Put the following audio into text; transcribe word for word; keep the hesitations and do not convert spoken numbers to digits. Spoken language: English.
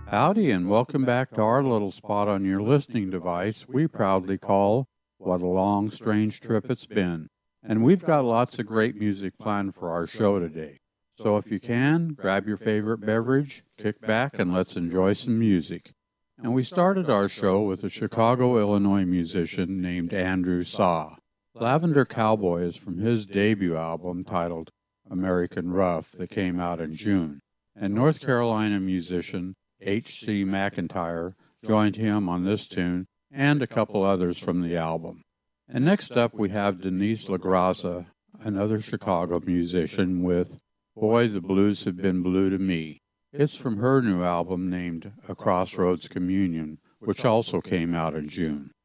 Howdy, and welcome back to our little spot on your listening device we proudly call What a Long Strange Trip It's Been. And we've got lots of great music planned for our show today. So if you can, grab your favorite beverage, kick back, and let's enjoy some music. And we started our show with a Chicago, Illinois musician named Andrew Saw. Lavender Cowboy is from his debut album titled American Rough that came out in June. And North Carolina musician H C McIntyre joined him on this tune and a couple others from the album. And next up we have Denise LaGraza, another Chicago musician, with Boy, the Blues Have Been Blue to Me. It's from her new album named A Crossroads Communion, which also came out in June.